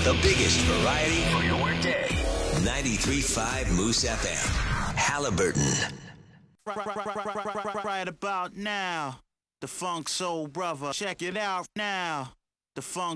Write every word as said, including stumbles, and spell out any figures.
The biggest variety for your workday. ninety-three point five Moose F M. Halliburton. Right, right, right, right, right, right, right about now. The Funk Soul Brother. Check it out now. The Funk